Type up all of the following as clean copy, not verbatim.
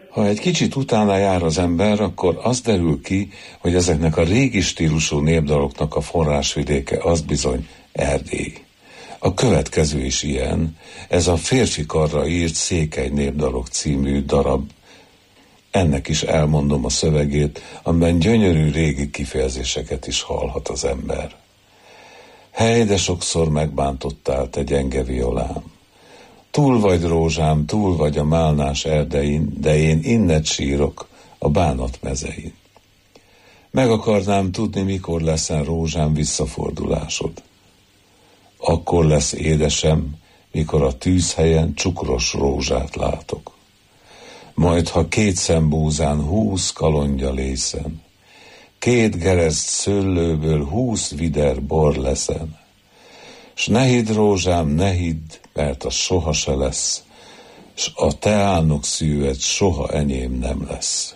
Ha egy kicsit utána jár az ember, akkor az derül ki, hogy ezeknek a régi stílusú népdaloknak a forrásvidéke az bizony Erdély. A következő is ilyen, ez a Férfi karra írt Székely népdalok című darab. Ennek is elmondom a szövegét, amiben gyönyörű régi kifejezéseket is hallhat az ember. Hely, de sokszor megbántottál, te gyenge violám. Túl vagy rózsám, túl vagy a málnás erdein, de én innet sírok a bánat mezein. Meg akarnám tudni, mikor leszen rózsám visszafordulásod. Akkor lesz édesem, mikor a tűzhelyen cukros rózsát látok. Majd, ha 2 szembúzán 20 kalondja lészen, 2 gerezt szőlőből 20 vider bor leszen, s ne hidd, rózsám, ne hidd, mert az soha se lesz, s a teánok szűvet soha enyém nem lesz.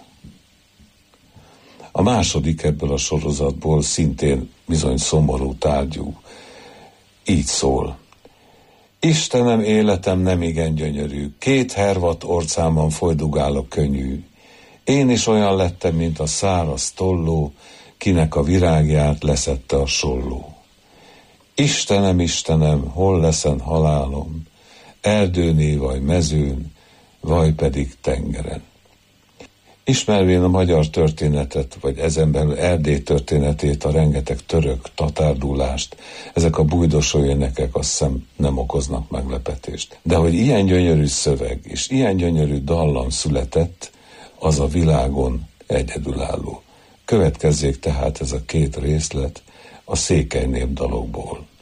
A második ebből a sorozatból szintén bizony szomorú tárgyú. Így szól. Istenem, életem nem igen gyönyörű, 2 hervat orcámon folydugál a könnyű. Én is olyan lettem, mint a száraz tolló, kinek a virágját leszedte a solló. Istenem, Istenem, hol leszen halálom, erdőné vagy mezőn, vagy pedig tengeren. Ismervén a magyar történetet, vagy ezen belül Erdély történetét, a rengeteg török tatárdulást, ezek a bújdosó énekek azt hiszem nem okoznak meglepetést. De hogy ilyen gyönyörű szöveg és ilyen gyönyörű dallam született, az a világon egyedülálló. Következzék tehát ez a 2 részlet a Székely népdalokból.